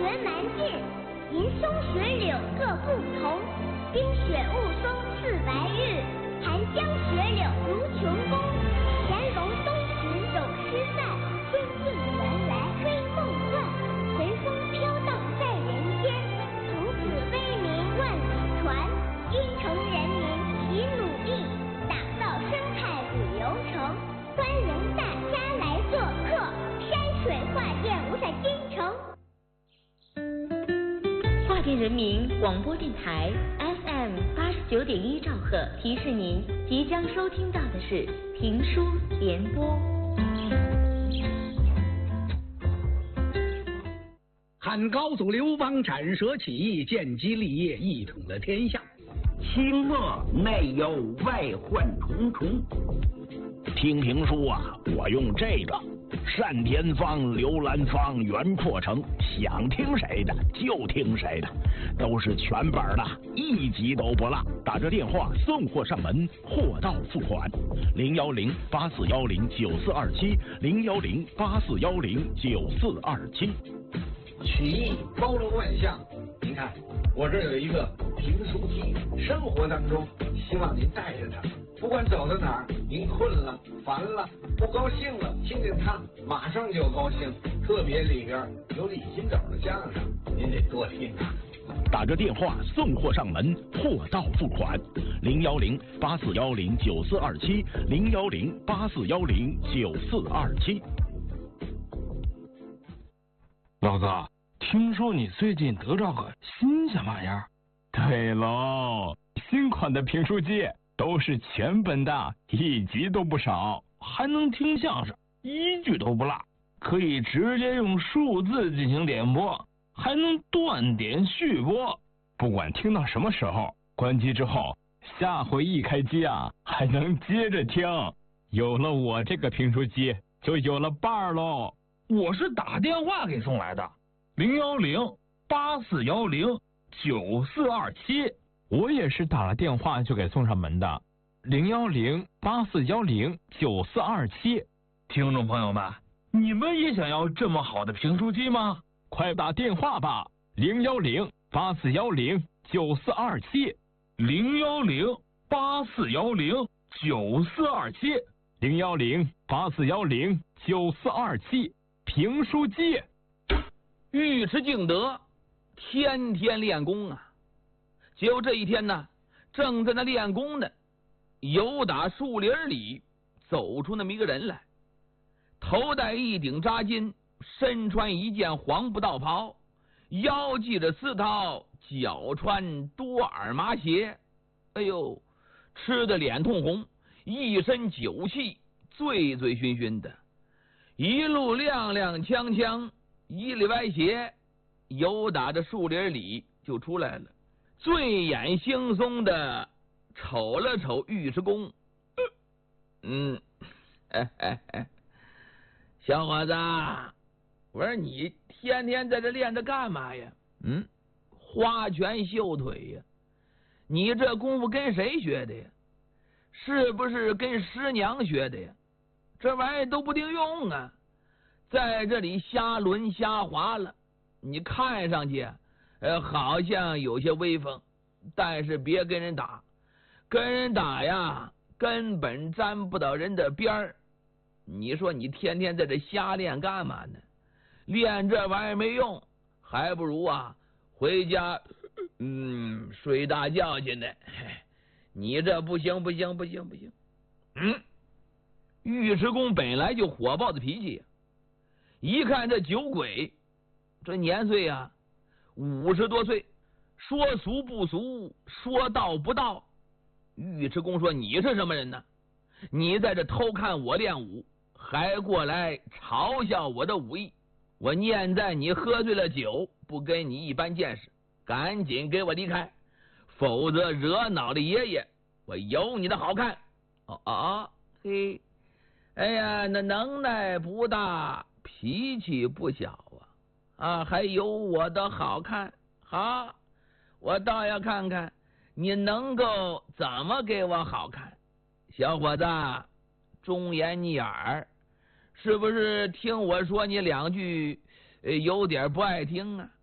学蛮劲，银松雪柳各不同。冰雪雾凇似白日，寒江雪柳如琼宫。乾隆东池走诗散，春尽原来黑梦幻。随风飘荡在人间，从此威名万里传。京城人民齐努力，打造生态旅游城。欢迎大家来做客，山水画卷无在京城。 华电人民广播电台 FM 89.1兆赫提示您，即将收听到的是评书联播。 汉高祖刘邦斩蛇起义，建基立业，一统了天下。 清末内忧外患重重。 听评书啊，我用这个单田芳、刘兰芳、袁阔成，想听谁的就听谁的，都是全本的，一集都不落。打着电话送货上门，货到付款。010-8410-9427，010-8410-9427。 曲艺包罗万象，您看我这有一个评书机，生活当中希望您带着它，不管走到哪儿，您困了、烦了、不高兴了，听见它马上就高兴。特别里边有李金斗的相声，您得多听啊。 打着电话送货上门，货到付款。010-8410-9427，010-8410-9427。 老子听说你最近得着个新鲜玩意儿？ 对喽，新款的评书机都是全本的，一集都不少， 还能听相声，一句都不落，可以直接用数字进行点播，还能断点续播， 不管听到什么时候，关机之后，下回一开机啊，还能接着听。有了我这个评书机，就有了伴儿喽。 我是打电话给送来的，010-8410-9427。 我也是打了电话就给送上门的，010-8410-9427。 听众朋友们，你们也想要这么好的评书机吗？ 快打电话吧，010-8410-9427。 010-8410-9427。 010-8410-9427。评书机。 尉迟敬德天天练功啊，结果这一天呢，正在那练功呢，由打树林里走出那么一个人来，头戴一顶扎巾，身穿一件黄布道袍，腰系着丝绦，脚穿多耳麻鞋。哎呦，吃得脸通红，一身酒气，醉醉醺醺的，一路踉踉跄跄，一里歪斜，由打着树林里就出来了，醉眼惺忪的瞅了瞅尉迟恭，小伙子，我说你天天在这练着干嘛呀？花拳绣腿呀，你这功夫跟谁学的呀？是不是跟师娘学的呀？这玩意儿都不顶用啊，在这里瞎抡瞎划了，你看上去好像有些威风，但是别跟人打，跟人打呀根本沾不到人的边儿。你说你天天在这瞎练干嘛呢？练这玩意儿没用，还不如啊回家睡大觉去呢。你这不行。尉迟恭本来就火爆的脾气，一看这酒鬼，这年岁啊50多岁，说俗不俗，说道不道。尉迟恭说：“你是什么人呢？你在这偷看我练武，还过来嘲笑我的武艺。我念在你喝醉了酒，不跟你一般见识，赶紧给我离开，否则惹恼了爷爷，我有你的好看。”嘿，哎呀，那能耐不大，脾气不小啊，还有我的好看。好，我倒要看看你能够怎么给我好看。小伙子，忠言逆耳，是不是听我说你两句有点不爱听啊？